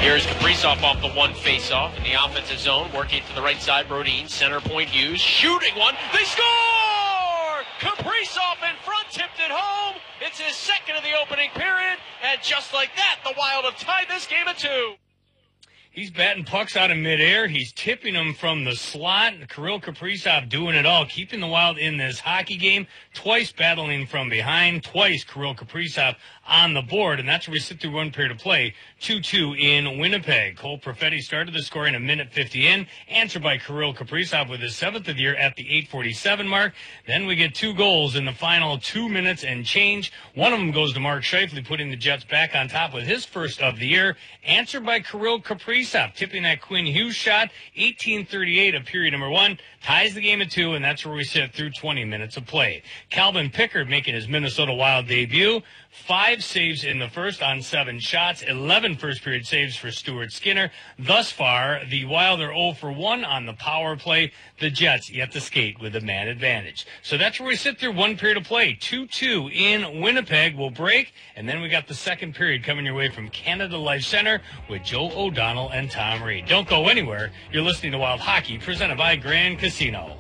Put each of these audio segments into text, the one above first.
Here's Kaprizov off the one face-off in the offensive zone, working to the right side. Brodin, center point Hughes, shooting one. They score! Kaprizov in front, tipped it home. It's his second of the opening period, and just like that, the Wild have tied this game at 2. He's batting pucks out of midair. He's tipping them from the slot. Kirill Kaprizov doing it all, keeping the Wild in this hockey game. Twice battling from behind. Twice Kirill Kaprizov on the board. And that's where we sit through one period of play. 2-2 in Winnipeg. Cole Perfetti started the scoring a minute 50 in. Answered by Kirill Kaprizov with his 7th of the year at the 8:47 mark. Then we get 2 goals in the final 2 minutes and change. One of them goes to Mark Scheifele, putting the Jets back on top with his first of the year. Answered by Kirill Kaprizov, tipping that Quinn Hughes shot. 18:38 of period number 1. Ties the game at 2, and that's where we sit through 20 minutes of play. Calvin Pickard making his Minnesota Wild debut. 5 saves in the first on 7 shots. 11 first-period saves for Stuart Skinner. Thus far, the Wild are 0 for 1 on the power play. The Jets yet to skate with a man advantage. So that's where we sit through one period of play. 2-2 in Winnipeg. We'll break, and then we got the second period coming your way from Canada Life Center with Joe O'Donnell and Tom Reed. Don't go anywhere. You're listening to Wild Hockey, presented by Grand Casino.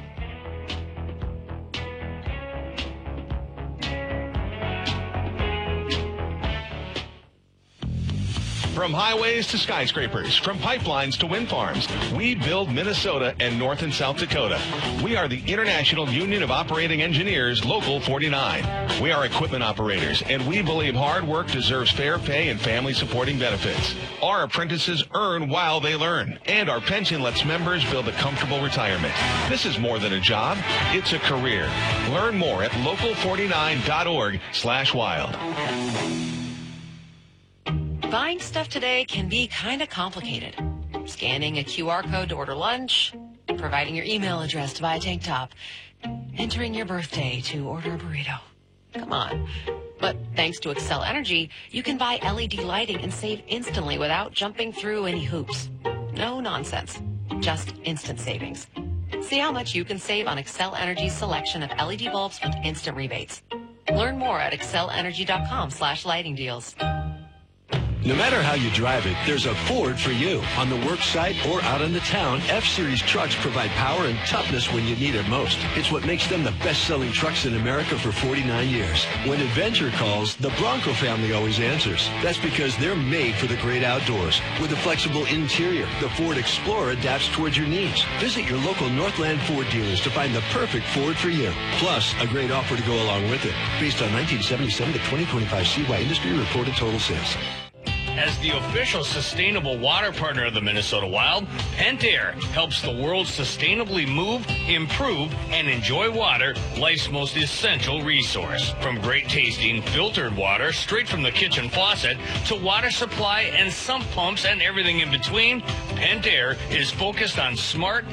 From highways to skyscrapers, from pipelines to wind farms, we build Minnesota and North and South Dakota. We are the International Union of Operating Engineers, Local 49. We are equipment operators, and we believe hard work deserves fair pay and family-supporting benefits. Our apprentices earn while they learn, and our pension lets members build a comfortable retirement. This is more than a job, it's a career. Learn more at local49.org/wild. Buying stuff today can be kind of complicated. Scanning a QR code to order lunch, providing your email address to buy a tank top, entering your birthday to order a burrito. Come on. But thanks to Xcel Energy, you can buy LED lighting and save instantly without jumping through any hoops. No nonsense. Just instant savings. See how much you can save on Xcel Energy's selection of LED bulbs with instant rebates. Learn more at XcelEnergy.com/lighting deals. No matter how you drive it, there's a Ford for you. On the work site or out in the town, F-Series trucks provide power and toughness when you need it most. It's what makes them the best-selling trucks in America for 49 years. When adventure calls, the Bronco family always answers. That's because they're made for the great outdoors. With a flexible interior, the Ford Explorer adapts towards your needs. Visit your local Northland Ford dealers to find the perfect Ford for you. Plus, a great offer to go along with it. Based on 1977 to 2025 CY Industry reported total sales. As the official sustainable water partner of the Minnesota Wild, Pentair helps the world sustainably move, improve, and enjoy water, life's most essential resource. From great tasting filtered water straight from the kitchen faucet to water supply and sump pumps and everything in between, Pentair is focused on smart